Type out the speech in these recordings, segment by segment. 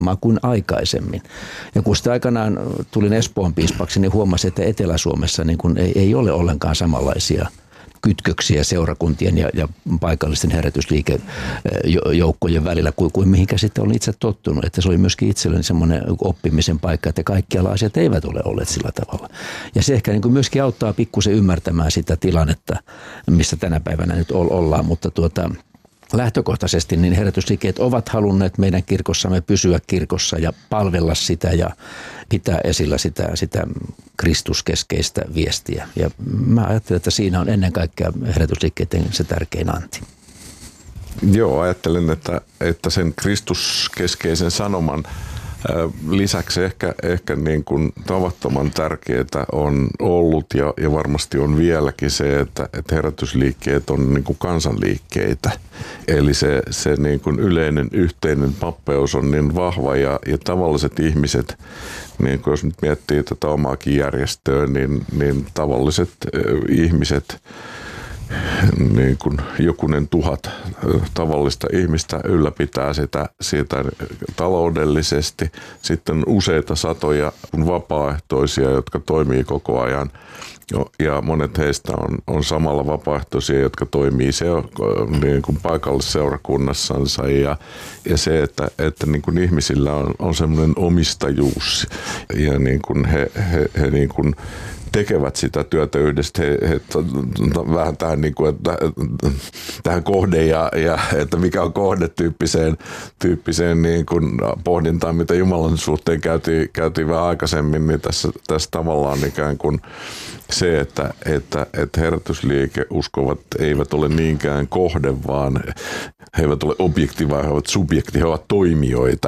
kuin aikaisemmin. Ja kun sitten aikanaan tulin Espoon piispaksi, niin huomasin, että Etelä-Suomessa niin kun ei ole ollenkaan samanlaisia kytköksiä seurakuntien ja paikallisten herätysliikejoukkojen välillä kuin mihinkä sitten olen itse tottunut. Että se oli myöskin itselleni semmoinen oppimisen paikka, että kaikkialla asiat eivät ole olleet sillä tavalla. Ja se ehkä niin kuin myöskin auttaa pikkusen ymmärtämään sitä tilannetta, missä tänä päivänä nyt ollaan, mutta lähtökohtaisesti niin herätysliikkeet ovat halunneet meidän kirkossamme pysyä kirkossa ja palvella sitä ja pitää esillä sitä kristuskeskeistä viestiä. Ja mä ajattelen, että siinä on ennen kaikkea herätysliikkeiden se tärkein anti. Joo, ajattelen, että sen kristuskeskeisen sanoman lisäksi ehkä niin kuin tavattoman tärkeää on ollut ja varmasti on vieläkin se, että herätysliikkeet on niin kuin kansanliikkeitä. Eli se niin kuin yleinen yhteinen pappeus on niin vahva ja tavalliset ihmiset, niin kuin jos nyt miettii tätä omaakin järjestöä, niin tavalliset ihmiset, niin kuin jokunen 1000 tavallista ihmistä ylläpitää siitä taloudellisesti. Sitten useita satoja vapaaehtoisia, jotka toimii koko ajan. Ja monet heistä on samalla vapaaehtoisia, jotka toimii niin kuin paikallisseurakunnassansa. Ja se, että niin kuin ihmisillä on semmoinen omistajuus ja niin kuin he niin kuin tekevät sitä työtä yhdessä, he vähän tähän, niin kuin, että, tähän kohde ja että mikä on kohde tyyppiseen niin kuin pohdintaan, mitä Jumalan suhteen käytiin vähän aikaisemmin, niin tässä tavallaan ikään kuin se, että herätysliike uskovat eivät ole niinkään kohde, vaan he eivät ole objekti, vaan he ovat subjekti, he ovat toimijoita,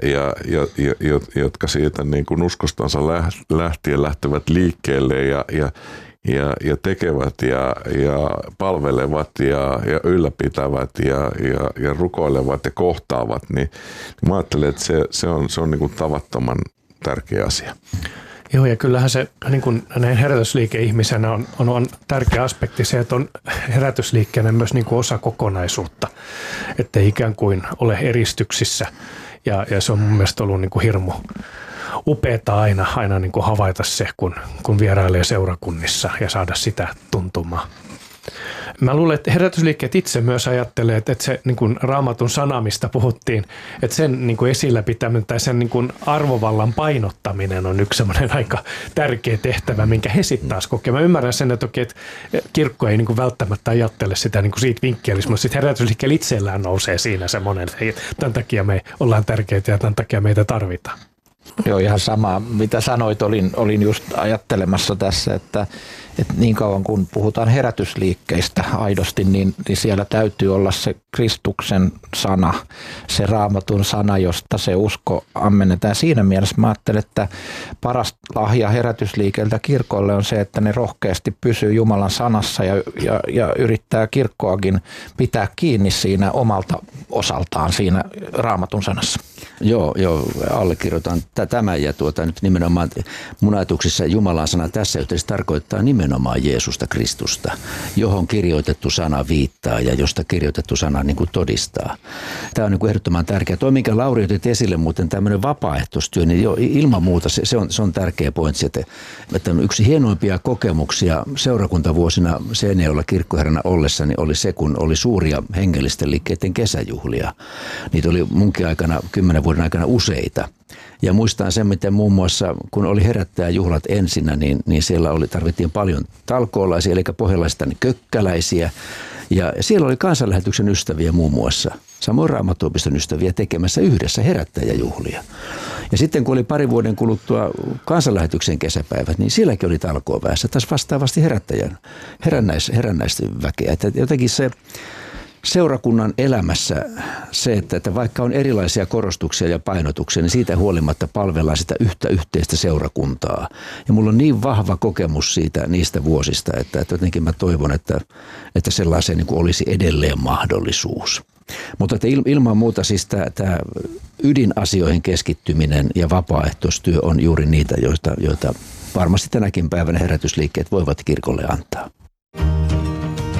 jotka siitä niin kuin uskostansa lähtien lähtevät liikkeelle ja tekevät ja palvelevat ja ylläpitävät ja rukoilevat ja kohtaavat, niin mä ajattelen, että se on niin kuin tavattoman tärkeä asia. Joo, ja kyllähän se niin kuin näin herätysliikeihmisenä on tärkeä aspekti se, että on herätysliikkeenä myös niin kuin osa kokonaisuutta, ettei ikään kuin ole eristyksissä. Ja se on mun mielestä ollut niin kuin hirmu upeata aina niin kuin havaita se, kun vierailee seurakunnissa ja saada sitä tuntumaan. Mä luulen, että herätysliikkeet itse myös ajattelee, että se niin kuin Raamatun sana, mistä puhuttiin, että sen niin kuin esillä pitäminen tai sen niin kuin arvovallan painottaminen on yksi semmoinen aika tärkeä tehtävä, minkä he sitten taas kokee. Mä ymmärrän sen, että kirkko ei niin kuin välttämättä ajattele sitä niin kuin siitä vinkkelistä, mutta sitten herätysliikkeellä itsellään nousee siinä semmoinen, että tämän takia me ollaan tärkeitä ja tämän takia meitä tarvitaan. Joo, ihan sama, mitä sanoit, olin just ajattelemassa tässä, että niin kauan kun puhutaan herätysliikkeistä aidosti, niin siellä täytyy olla se Kristuksen sana, se Raamatun sana, josta se usko ammennetaan. Siinä mielessä mä ajattelen, että paras lahja herätysliikeiltä kirkolle on se, että ne rohkeasti pysyy Jumalan sanassa ja yrittää kirkkoakin pitää kiinni siinä omalta osaltaan siinä Raamatun sanassa. Joo, allekirjoitan tämän ja nyt nimenomaan mun ajatuksissa Jumalan sana tässä yhteydessä tarkoittaa nimenomaan Jeesusta Kristusta, johon kirjoitettu sana viittaa ja josta kirjoitettu sana niin kuin todistaa. Tämä on niin kuin ehdottoman tärkeää. Tuo, minkä Lauri otit esille muuten tämmöinen vapaaehtoistyö, niin jo ilman muuta se on tärkeä pointsi, että yksi hienoimpia kokemuksia seurakuntavuosina Seinäjoella kirkkoherrana ollessani oli se, kun oli suuria hengellisten liikkeiden kesäjuhlia. Niitä oli munkin aikana 10 vuoden aikana useita. Ja muistan sen, miten muun muassa, kun oli herättäjäjuhlat ensinnä, niin siellä tarvittiin paljon talkoolaisia, eli pohjalaisia kökkäläisiä. Ja siellä oli kansanlähetyksen ystäviä muun muassa, samoin Raamattuopiston ystäviä tekemässä yhdessä herättäjäjuhlia. Ja sitten kun oli 2 vuoden kuluttua kansanlähetyksen kesäpäivät, niin sielläkin oli talkooväessä taas vastaavasti herännäisväkeä. Että jotenkin se seurakunnan elämässä se, että vaikka on erilaisia korostuksia ja painotuksia, niin siitä huolimatta palvellaan sitä yhtä yhteistä seurakuntaa. Ja mulla on niin vahva kokemus niistä vuosista, että jotenkin mä toivon, että sellaiseen niin kuin olisi edelleen mahdollisuus. Mutta että ilman muuta siis tämä ydinasioihin keskittyminen ja vapaaehtoistyö on juuri niitä, joita varmasti tänäkin päivänä herätysliikkeet voivat kirkolle antaa.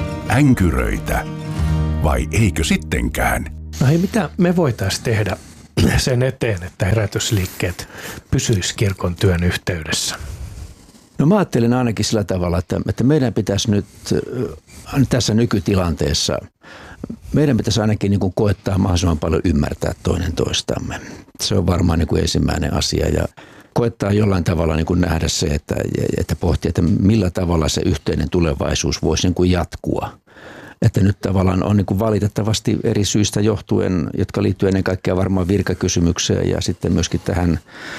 Änkyröitä. Vai eikö sittenkään? No hei, mitä me voitaisiin tehdä sen eteen, että herätysliikkeet pysyisi kirkon työn yhteydessä? No mä ajattelen ainakin sillä tavalla, että meidän pitäisi nyt tässä nykytilanteessa, meidän pitäisi ainakin niin kuin koettaa mahdollisimman paljon ymmärtää toinen toistamme. Se on varmaan niin kuin ensimmäinen asia ja koettaa jollain tavalla niin kuin nähdä se, että pohtii, että millä tavalla se yhteinen tulevaisuus voisi niin kuin jatkua. Että nyt tavallaan on niin kuin valitettavasti eri syistä johtuen, jotka liittyy ennen kaikkea varmaan virkakysymykseen ja sitten myöskin tähän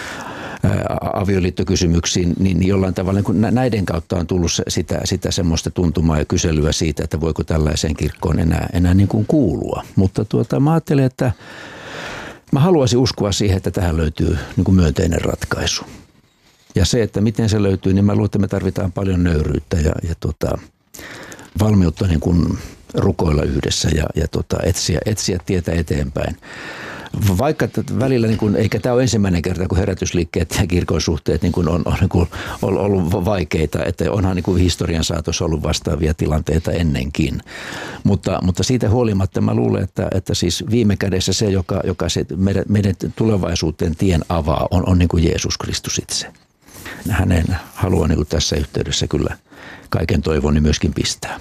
avioliittokysymyksiin, niin jollain tavalla niin näiden kautta on tullut sitä semmoista tuntumaa ja kyselyä siitä, että voiko tällaiseen kirkkoon enää niin kuin kuulua. Mutta mä ajattelen, että mä haluaisin uskoa siihen, että tähän löytyy niin kuin myönteinen ratkaisu. Ja se, että miten se löytyy, niin mä luulen, että me tarvitaan paljon nöyryyttä ja valmiutta niin kuin rukoilla yhdessä ja etsiä tietä eteenpäin. Vaikka välillä, niin kun, eikä tämä ole ensimmäinen kerta, kun herätysliikkeet ja kirkon suhteet niin kun on niin kun ollut vaikeita, että onhan niin kun historian saatossa ollut vastaavia tilanteita ennenkin. Mutta siitä huolimatta mä luulen, että siis viime kädessä se, joka se meidän tulevaisuuteen tien avaa, on niin kuin Jeesus Kristus itse. Hänen haluaa niin kuin tässä yhteydessä kyllä kaiken toivoni myöskin pistää.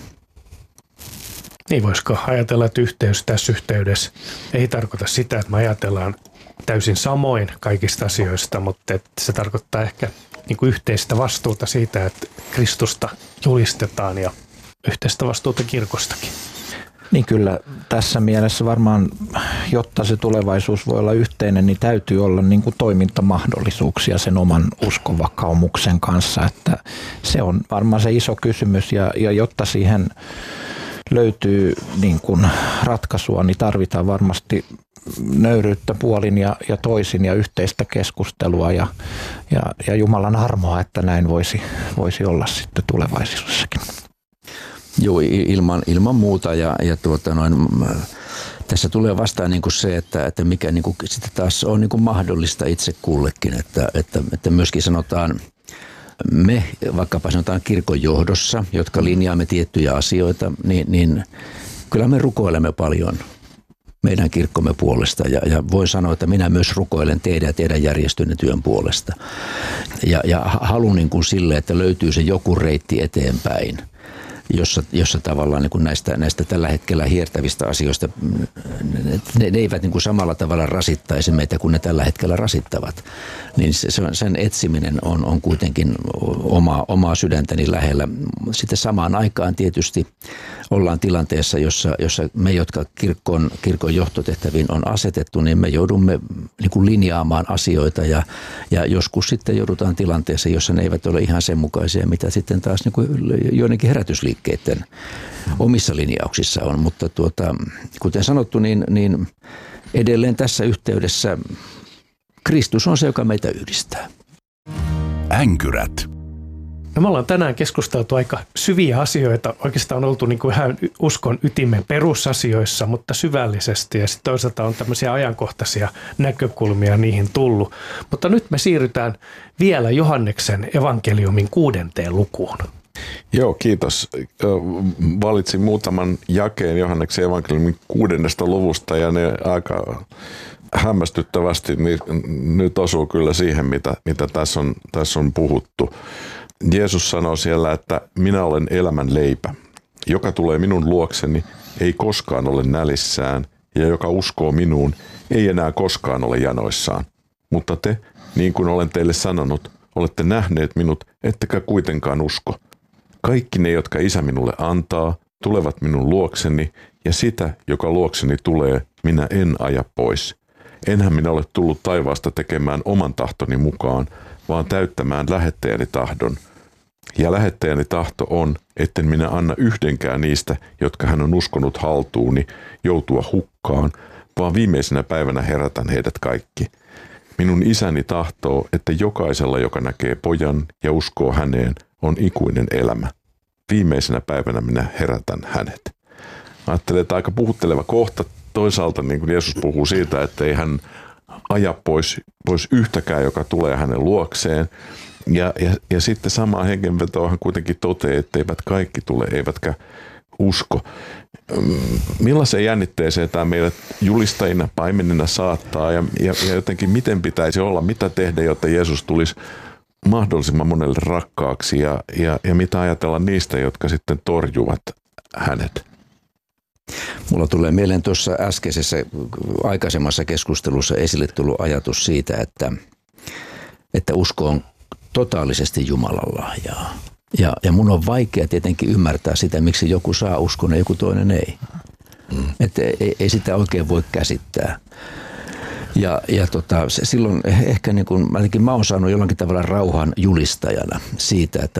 Niin voisiko ajatella, että yhteys tässä yhteydessä ei tarkoita sitä, että me ajatellaan täysin samoin kaikista asioista, mutta että se tarkoittaa ehkä niin kuin yhteistä vastuuta siitä, että Kristusta julistetaan ja yhteistä vastuuta kirkostakin. Niin kyllä tässä mielessä varmaan, jotta se tulevaisuus voi olla yhteinen, niin täytyy olla niin kuin toimintamahdollisuuksia sen oman uskonvakaumuksen kanssa. Että se on varmaan se iso kysymys ja jotta siihen löytyy niin kuin ratkaisua, niin tarvitaan varmasti nöyryyttä puolin ja toisin ja yhteistä keskustelua ja Jumalan armoa, että näin voisi olla sitten tulevaisuudessakin. Joo, ilman muuta ja tässä tulee vastaan niin kuin se, että mikä niin kuin sitten taas on niin kuin mahdollista itse kullekin, että myöskin sanotaan me, vaikkapa sanotaan kirkon johdossa, jotka linjaamme tiettyjä asioita, niin kyllä me rukoilemme paljon meidän kirkkomme puolesta ja voin sanoa, että minä myös rukoilen teidän järjestönne työn puolesta ja haluan niin kuin sille, että löytyy se joku reitti eteenpäin, jossa tavallaan niin kuin näistä tällä hetkellä hiertävistä asioista, ne eivät niin kuin samalla tavalla rasittaisi meitä kuin ne tällä hetkellä rasittavat. Niin sen etsiminen on kuitenkin omaa sydäntäni lähellä. Sitten samaan aikaan tietysti ollaan tilanteessa, jossa me, jotka kirkon johtotehtäviin on asetettu, niin me joudumme niin kuin linjaamaan asioita ja joskus sitten joudutaan tilanteessa, jossa ne eivät ole ihan sen mukaisia, mitä sitten taas niin kuin joidenkin herätysliikkeiden omissa linjauksissa on. Mutta kuten sanottu, niin edelleen tässä yhteydessä Kristus on se, joka meitä yhdistää. Änkyrät. No me ollaan tänään keskusteltu aika syviä asioita. Oikeastaan on oltu niin kuin ihan uskon ytimen perusasioissa, mutta syvällisesti. Ja sitten toisaalta on tämmöisiä ajankohtaisia näkökulmia niihin tullut. Mutta nyt me siirrytään vielä Johanneksen evankeliumin 6. lukuun. Joo, kiitos. Valitsin muutaman jakeen Johanneksen evankeliumin 6. luvusta ja ne aika hämmästyttävästi nyt osuu kyllä siihen, mitä tässä on puhuttu. Jeesus sanoo siellä, että minä olen elämän leipä. Joka tulee minun luokseni, ei koskaan ole nälissään, ja joka uskoo minuun, ei enää koskaan ole janoissaan. Mutta te, niin kuin olen teille sanonut, olette nähneet minut, ettekä kuitenkaan usko. Kaikki ne, jotka Isä minulle antaa, tulevat minun luokseni, ja sitä, joka luokseni tulee, minä en aja pois. Enhän minä ole tullut taivaasta tekemään oman tahtoni mukaan, vaan täyttämään lähettäjäni tahdon. Ja lähettäjäni tahto on, etten minä anna yhdenkään niistä, jotka hän on uskonut haltuuni, joutua hukkaan, vaan viimeisenä päivänä herätän heidät kaikki. Minun isäni tahtoo, että jokaisella, joka näkee pojan ja uskoo häneen, on ikuinen elämä. Viimeisenä päivänä minä herätän hänet. Ajattelen, että aika puhutteleva kohta. Toisaalta niin kuin Jeesus puhuu siitä, että ei hän aja pois yhtäkään, joka tulee hänen luokseen. Ja sitten samaan hengenvetoon hän kuitenkin toteaa, että eivät kaikki tule, eivätkä usko. millaiseen jännitteeseen tämä meidät julistajina, paimenina saattaa ja jotenkin miten pitäisi olla, mitä tehdä, jotta Jeesus tulisi mahdollisimman monelle rakkaaksi ja mitä ajatella niistä, jotka sitten torjuvat hänet? Mulla tulee mieleen tuossa äskeisessä aikaisemmassa keskustelussa esille tullut ajatus siitä, että usko on totaalisesti Jumalan lahjaa. Ja mun on vaikea tietenkin ymmärtää sitä, miksi joku saa uskon ja joku toinen ei. Että ei sitä oikein voi käsittää. Ja silloin ehkä niin kuin, mä oon saanut jollakin tavalla rauhan julistajana siitä, että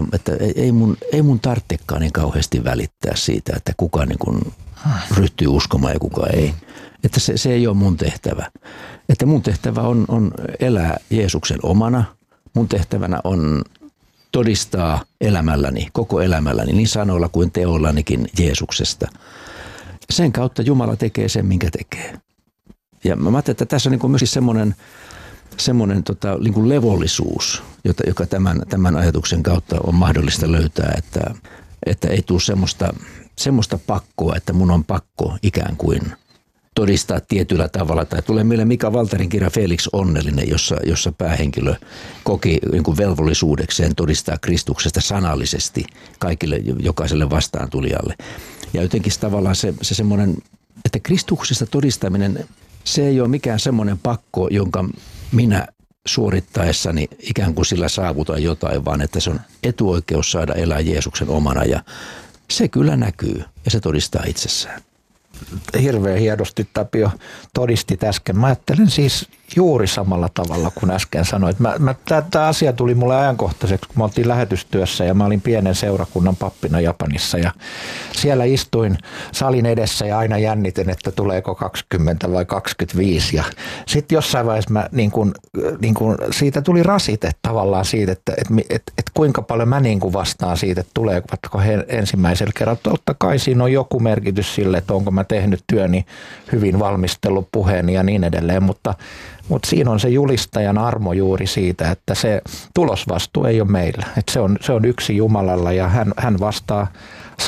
ei mun tarvitsekaan niin kauheasti välittää siitä, että kuka niin kuin ryhtyy uskomaan ja kuka ei. Että se ei ole mun tehtävä. Että mun tehtävä on elää Jeesuksen omana. Mun tehtävänä on todistaa elämälläni, koko elämälläni, niin sanoilla kuin teollanikin Jeesuksesta. Sen kautta Jumala tekee sen, minkä tekee. Ja mä ajattelin, että tässä on niin myöskin semmoinen niin kuin levollisuus, joka tämän ajatuksen kautta on mahdollista löytää, että ei tule semmoista pakkoa, että mun on pakko ikään kuin todistaa tietyllä tavalla. Tai tulee mieleen Mika Walterin kirja Felix Onnellinen, jossa päähenkilö koki niin kuin velvollisuudekseen todistaa Kristuksesta sanallisesti kaikille, jokaiselle vastaantulijalle. Ja jotenkin tavallaan se semmoinen, että Kristuksesta todistaminen, se ei ole mikään semmoinen pakko, jonka minä suorittaessani ikään kuin sillä saavutan jotain, vaan että se on etuoikeus saada elää Jeesuksen omana ja se kyllä näkyy ja se todistaa itsessään. Hirveän hienosti Tapio todistit äsken. Mä ajattelen siis juuri samalla tavalla kuin äsken sanoit. Tämä asia tuli mulle ajankohtaiseksi, kun me oltiin lähetystyössä ja mä olin pienen seurakunnan pappina Japanissa ja siellä istuin salin edessä ja aina jännitin, että tuleeko 20 vai 25 ja sitten jossain vaiheessa mä niin kun siitä tuli rasite tavallaan siitä, että kuinka paljon mä niin kuin vastaan siitä, että tuleeko he ensimmäisellä kerralla. Totta kai siinä on joku merkitys sille, että onko mä tehnyt työni hyvin, valmistellut puheeni ja niin edelleen, mutta siinä on se julistajan armo juuri siitä, että se tulosvastuu ei ole meillä. Että se on yksi Jumalalla ja hän vastaa 100%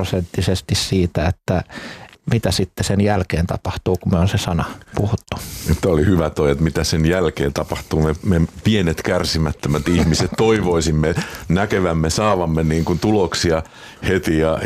siitä, että mitä sitten sen jälkeen tapahtuu, kun me on se sana puhuttu. Tämä oli hyvä toi, että mitä sen jälkeen tapahtuu. Me pienet kärsimättömät ihmiset toivoisimme näkevämme, saavamme niin kuin tuloksia heti ja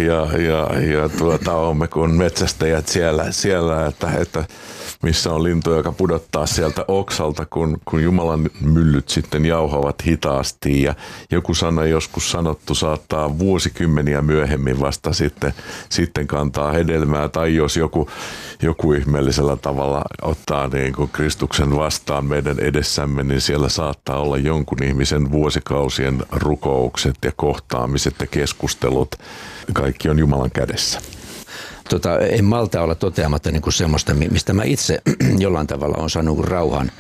olemme kuin metsästäjät siellä että missä on lintu, joka pudottaa sieltä oksalta, kun Jumalan myllyt sitten jauhavat hitaasti. Ja joku sana joskus sanottu saattaa vuosikymmeniä myöhemmin vasta sitten kantaa hedelmää. Tai jos joku ihmeellisellä tavalla ottaa niin kuin Kristuksen vastaan meidän edessämme, niin siellä saattaa olla jonkun ihmisen vuosikausien rukoukset ja kohtaamiset ja keskustelut. Kaikki on Jumalan kädessä. En malta olla toteamatta niin kuin semmoista, mistä mä itse jollain tavalla on saanut rauhan.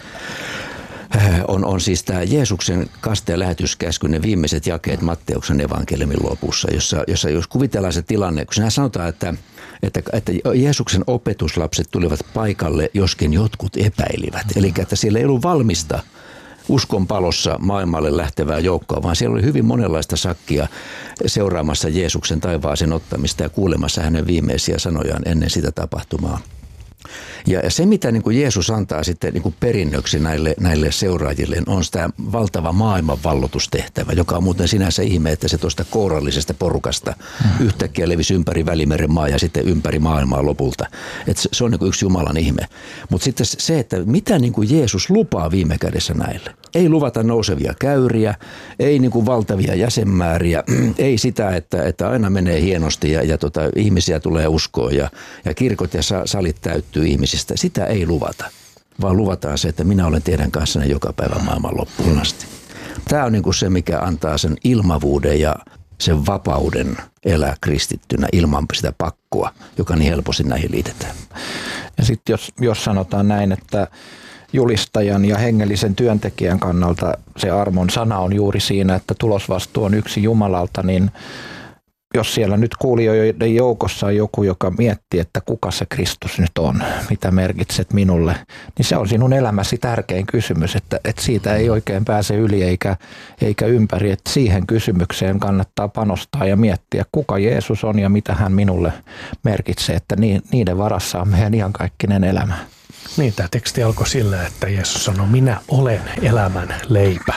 On siis tämä Jeesuksen kaste- ja lähetyskäsky, ne viimeiset jakeet Matteuksen evankeliumin lopussa, jossa jos kuvitellaan se tilanne, kun siinä sanotaan, että Jeesuksen opetuslapset tulivat paikalle, joskin jotkut epäilivät. Eli että siellä ei ollut valmista uskon palossa maailmalle lähtevää joukkoa, vaan siellä oli hyvin monenlaista sakkia seuraamassa Jeesuksen taivaaseen ottamista ja kuulemassa hänen viimeisiä sanojaan ennen sitä tapahtumaa. Ja se, mitä niin kuin Jeesus antaa sitten niin kuin perinnöksi näille seuraajille, on tämä valtava maailmanvallotustehtävä, joka on muuten sinänsä ihme, että se tuosta kourallisesta porukasta yhtäkkiä levisi ympäri Välimeren maa ja sitten ympäri maailmaa lopulta. Että se on niin kuin yksi Jumalan ihme. Mutta sitten se, että mitä niin kuin Jeesus lupaa viime kädessä näille. Ei luvata nousevia käyriä, ei niin kuin valtavia jäsenmääriä, ei sitä, että aina menee hienosti ja ihmisiä tulee uskoon ja kirkot ja salit täyttyy ihmisistä. Sitä ei luvata, vaan luvataan se, että minä olen teidän kanssanne joka päivä maailman loppuun asti. Tämä on niin kuin se, mikä antaa sen ilmavuuden ja sen vapauden elää kristittynä ilman sitä pakkoa, joka niin helposti näihin liitetään. Ja sitten jos sanotaan näin, että julistajan ja hengellisen työntekijän kannalta se armon sana on juuri siinä, että tulosvastuu on yksi Jumalalta, niin jos siellä nyt kuulijoiden joukossa on joku, joka miettii, että kuka se Kristus nyt on, mitä merkitset minulle, niin se on sinun elämäsi tärkein kysymys, että siitä ei oikein pääse yli eikä ympäri, että siihen kysymykseen kannattaa panostaa ja miettiä, kuka Jeesus on ja mitä hän minulle merkitsee, että niiden varassa on meidän iankaikkinen elämä. Niin, tämä teksti alkoi sillä, että Jeesus sanoi, minä olen elämän leipä.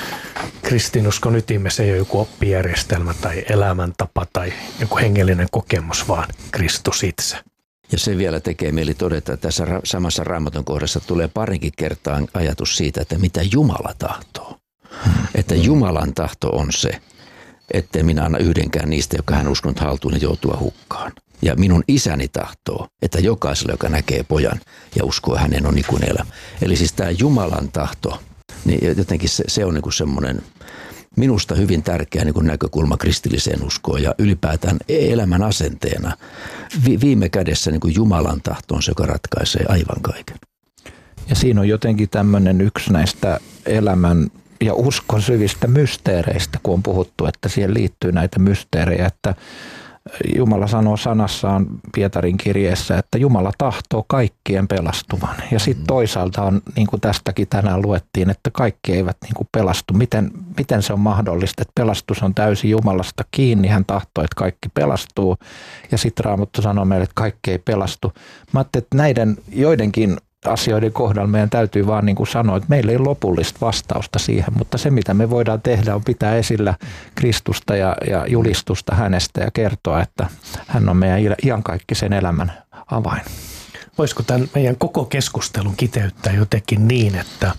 Kristinuskon ytimessä ei ole joku oppijärjestelmä tai elämäntapa tai joku hengellinen kokemus, vaan Kristus itse. Ja se vielä tekee mieli todeta, että tässä samassa Raamatun kohdassa tulee parinkin kertaan ajatus siitä, että mitä Jumala tahtoo. Että Jumalan tahto on se, ettei minä anna yhdenkään niistä, joka hän uskonut haltuun ja joutua hukkaan. Ja minun isäni tahtoo, että jokaisella, joka näkee pojan ja uskoo hänen, on ikuinen elämä. Eli siis tämä Jumalan tahto, niin jotenkin se on niin semmoinen minusta hyvin tärkeä niin näkökulma kristilliseen uskoon ja ylipäätään elämän asenteena. Viime kädessä niin Jumalan tahto on se, joka ratkaisee aivan kaiken. Ja siinä on jotenkin tämmöinen yksi näistä elämän ja uskon syvistä mysteereistä, kun on puhuttu, että siihen liittyy näitä mysteerejä, että Jumala sanoo sanassaan Pietarin kirjeessä, että Jumala tahtoo kaikkien pelastuvan. Ja sitten toisaalta on, niin kuin tästäkin tänään luettiin, että kaikki eivät niin kuin pelastu. Miten se on mahdollista, että pelastus on täysin Jumalasta kiinni. Hän tahtoo, että kaikki pelastuu. Ja sitten Raamattu sanoo meille, että kaikki ei pelastu. Mä ajattelin, että näiden joidenkin asioiden kohdalla meidän täytyy vaan niin kuin sanoa, että meillä ei ole lopullista vastausta siihen, mutta se mitä me voidaan tehdä on pitää esillä Kristusta ja julistusta hänestä ja kertoa, että hän on meidän iankaikkisen elämän avain. Voisiko tämän meidän koko keskustelun kiteyttää jotenkin niin, että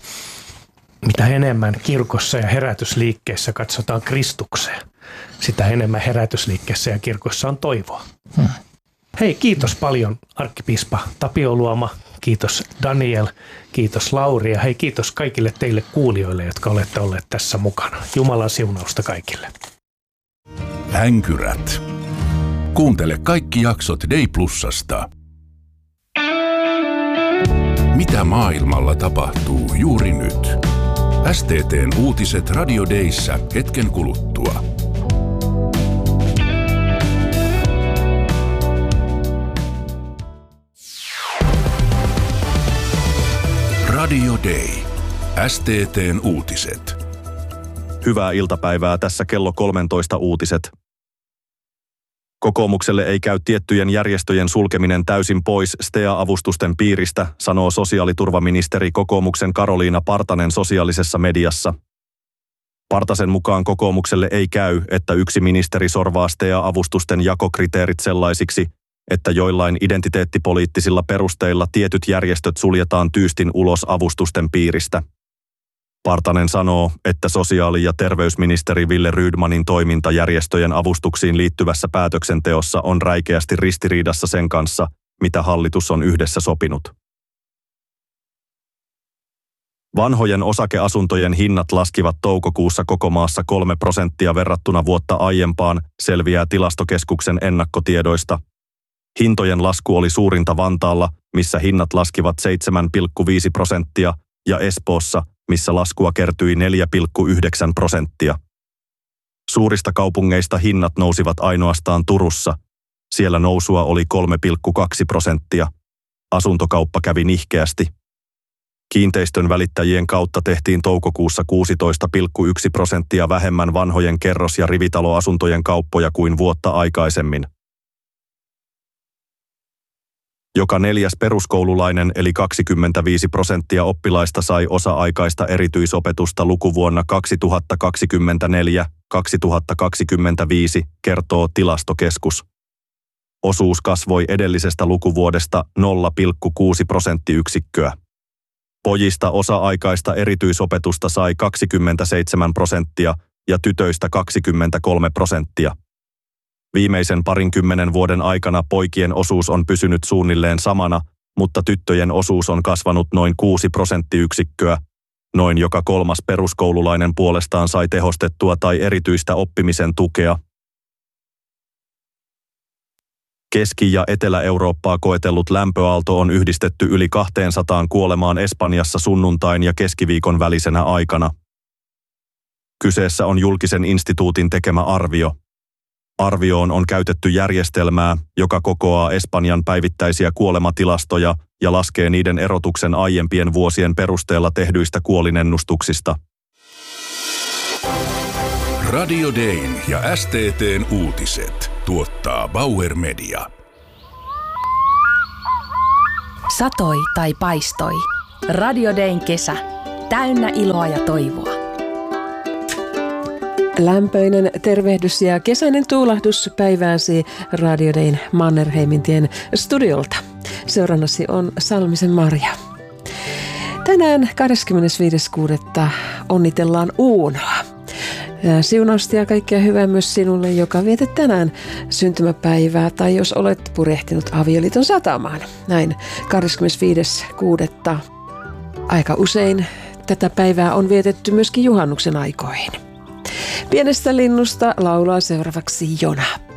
mitä enemmän kirkossa ja herätysliikkeessä katsotaan Kristukseen, sitä enemmän herätysliikkeessä ja kirkossa on toivoa. Hei, kiitos paljon arkkipiispa Tapio Luoma, kiitos Daniel, kiitos Lauri ja hei kiitos kaikille teille kuulijoille, jotka olette olleet tässä mukana. Jumalan siunausta kaikille. Änkyrät. Kuuntele kaikki jaksot Day Plusasta. Mitä maailmalla tapahtuu juuri nyt? STT:n uutiset Radio Dayssä hetken kuluttua. Radio Day. STT:n uutiset. Hyvää iltapäivää, tässä kello 13 uutiset. Kokoomukselle ei käy tiettyjen järjestöjen sulkeminen täysin pois STEA-avustusten piiristä, sanoo sosiaaliturvaministeri kokoomuksen Karoliina Partanen sosiaalisessa mediassa. Partasen mukaan kokoomukselle ei käy, että yksi ministeri sorvaa STEA-avustusten jakokriteerit sellaisiksi, että joillain identiteettipoliittisilla perusteilla tietyt järjestöt suljetaan tyystin ulos avustusten piiristä. Partanen sanoo, että sosiaali- ja terveysministeri Wille Rydmanin toiminta järjestöjen avustuksiin liittyvässä päätöksenteossa on räikeästi ristiriidassa sen kanssa, mitä hallitus on yhdessä sopinut. Vanhojen osakeasuntojen hinnat laskivat toukokuussa koko maassa 3% verrattuna vuotta aiempaan, selviää Tilastokeskuksen ennakkotiedoista. Hintojen lasku oli suurinta Vantaalla, missä hinnat laskivat 7,5%, ja Espoossa, missä laskua kertyi 4,9%. Suurista kaupungeista hinnat nousivat ainoastaan Turussa. Siellä nousua oli 3,2%. Asuntokauppa kävi nihkeästi. Kiinteistön välittäjien kautta tehtiin toukokuussa 16,1% vähemmän vanhojen kerros- ja rivitaloasuntojen kauppoja kuin vuotta aikaisemmin. Joka 4. peruskoululainen eli 25% oppilaista sai osa-aikaista erityisopetusta lukuvuonna 2024-2025, kertoo Tilastokeskus. Osuus kasvoi edellisestä lukuvuodesta 0,6 prosenttiyksikköä. Pojista osa-aikaista erityisopetusta sai 27% ja tytöistä 23%. Viimeisen 20 vuoden aikana poikien osuus on pysynyt suunnilleen samana, mutta tyttöjen osuus on kasvanut noin 6 prosenttiyksikköä. Noin joka 3. peruskoululainen puolestaan sai tehostettua tai erityistä oppimisen tukea. Keski- ja Etelä-Eurooppaa koetellut lämpöaalto on yhdistetty yli 200 kuolemaan Espanjassa sunnuntain ja keskiviikon välisenä aikana. Kyseessä on julkisen instituutin tekemä arvio. Arvioon on käytetty järjestelmää, joka kokoaa Espanjan päivittäisiä kuolematilastoja ja laskee niiden erotuksen aiempien vuosien perusteella tehdyistä kuolinennustuksista. Radio Dayn ja STT:n uutiset tuottaa Bauer Media. Satoi tai paistoi. Radio Dayn kesä. Täynnä iloa ja toivoa. Lämpöinen tervehdys ja kesäinen tuulahdus päivääsi Radio Dayn Mannerheimintien studiolta. Seurannasi on Salmisen Marja. Tänään 25.6. onnitellaan Uunoa. Siunausta ja kaikkea hyvää myös sinulle, joka vietet tänään syntymäpäivää tai jos olet purehtinut avioliiton satamaan. Näin 25.6. Aika usein tätä päivää on vietetty myöskin juhannuksen aikoihin. Pienestä linnusta laulaa seuraavaksi Jona.